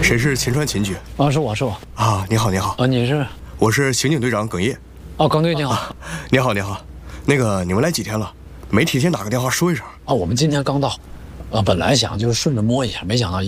谁是秦川秦局？ 啊，是我啊，你好，你好。 啊，你是？ 我是刑警队长耿烨。 哦，耿队你好。 你好，你好。那个，你们来几天了？没提前打个电话说一声。 啊，我们今天刚到。本来想就顺着摸一下，没想到